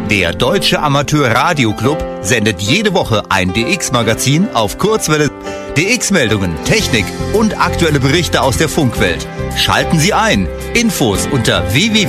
Der Deutsche Amateur Radio Club sendet jede Woche ein DX-Magazin auf Kurzwelle. DX-Meldungen, Technik und aktuelle Berichte aus der Funkwelt. Schalten Sie ein. Infos unter www